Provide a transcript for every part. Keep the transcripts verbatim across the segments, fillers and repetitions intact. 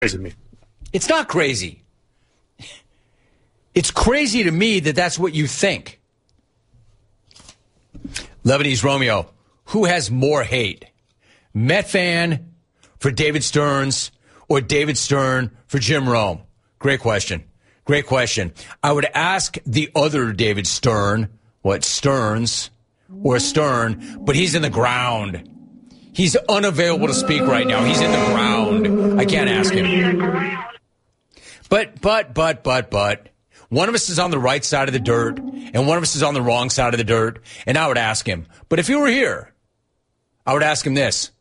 Crazy to me. It's not crazy. It's crazy to me that that's what you think. Lebanese Romeo, who has more hate? Met fan for David Stearns or David Stern for Jim Rome? Great question. Great question. I would ask the other David Stern, what, Stearns or Stern, but he's in the ground. He's unavailable to speak right now. He's in the ground. I can't ask him. But, but, but, but, but, one of us is on the right side of the dirt, and one of us is on the wrong side of the dirt, and I would ask him. But if he were here, I would ask him this.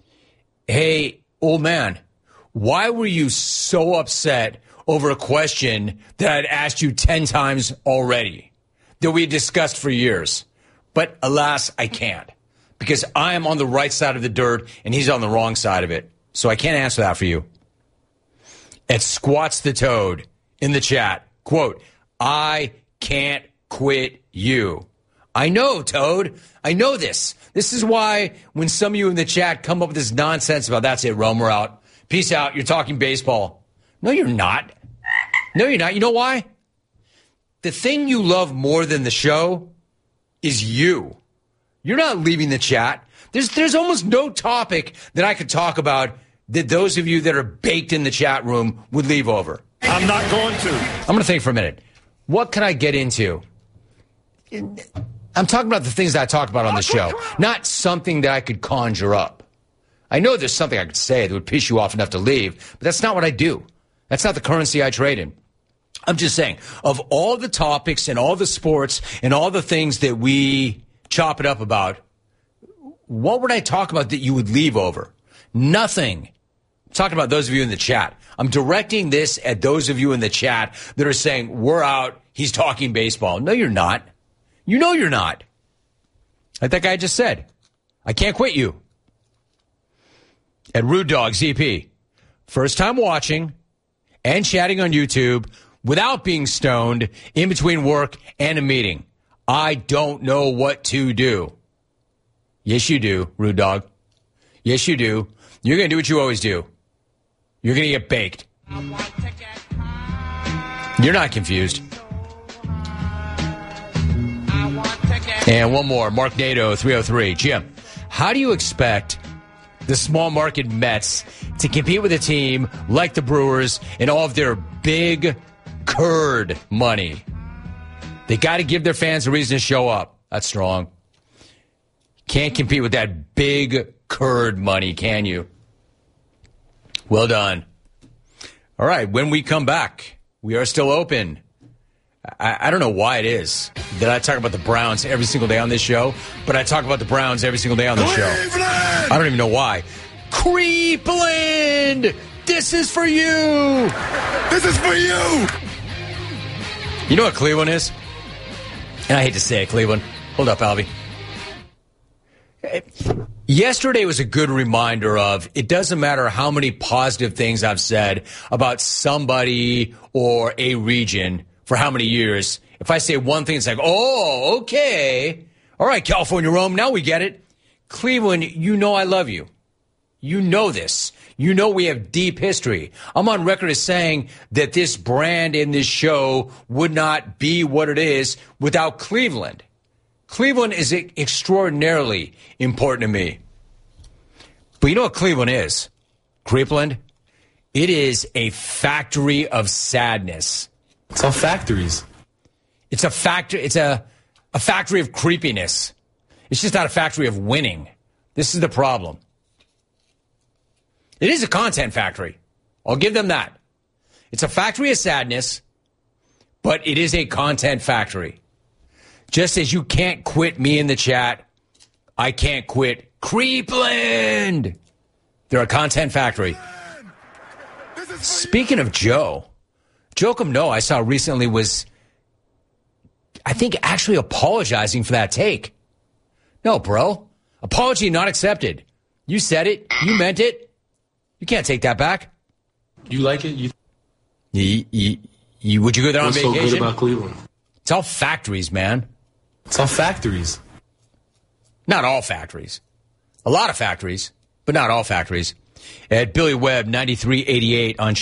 Hey, old man, why were you so upset over a question that I'd asked you ten times already, that we had discussed for years? But alas, I can't. Because I am on the right side of the dirt, and he's on the wrong side of it. So I can't answer that for you. At Squats the Toad in the chat, quote, I can't quit you. I know, Toad. I know this. This is why when some of you in the chat come up with this nonsense about, that's it, Rome, we're out. Peace out. You're talking baseball. No, you're not. No, you're not. You know why? The thing you love more than the show is you. You're not leaving the chat. There's there's almost no topic that I could talk about that those of you that are baked in the chat room would leave over. I'm not going to. I'm going to think for a minute. What can I get into? I'm talking about the things that I talk about on the show, not something that I could conjure up. I know there's something I could say that would piss you off enough to leave, but that's not what I do. That's not the currency I trade in. I'm just saying, of all the topics and all the sports and all the things that we chop it up about, what would I talk about that you would leave over? Nothing. I'm talking about those of you in the chat. I'm directing this at those of you in the chat that are saying, we're out, he's talking baseball. No, you're not. You know you're not. Like that guy just said, I can't quit you. At Rude Dog Z P, first time watching and chatting on YouTube without being stoned in between work and a meeting. I don't know what to do. Yes, you do, Rude Dog. Yes, you do. You're going to do what you always do. You're going to get baked. You're not confused. And one more, Mark Nato, three oh three. Jim, how do you expect the small market Mets to compete with a team like the Brewers and all of their big curd money? They got to give their fans a reason to show up. That's strong. Can't compete with that big curd money, can you? Well done. All right, when we come back, we are still open. I, I don't know why it is that I talk about the Browns every single day on this show, but I talk about the Browns every single day on this show. I don't even know why. Creepland! This is for you! This is for you! You know what Cleveland is? And I hate to say it, Cleveland. Hold up, Albie. Yesterday was a good reminder of it doesn't matter how many positive things I've said about somebody or a region for how many years. If I say one thing, it's like, oh, okay. All right, California Rome, now we get it. Cleveland, you know I love you. You know this. You know we have deep history. I'm on record as saying that this brand in this show would not be what it is without Cleveland. Cleveland is extraordinarily important to me. But you know what Cleveland is? Creepland? It is a factory of sadness. It's all factories. It's a factory. It's a, a factory of creepiness. It's just not a factory of winning. This is the problem. It is a content factory. I'll give them that. It's a factory of sadness, but it is a content factory. Just as you can't quit me in the chat, I can't quit Creepland. They're a content factory. Speaking of Joe, Joakim Noah, I saw recently was, I think, actually apologizing for that take. No, bro. Apology not accepted. You said it. You meant it. You can't take that back. You like it? You, you, you, you would you go there on What's vacation? so good about Cleveland? It's all factories, man. It's all factories. Not all factories. A lot of factories, but not all factories. at Billy Webb ninety-three eighty-eight on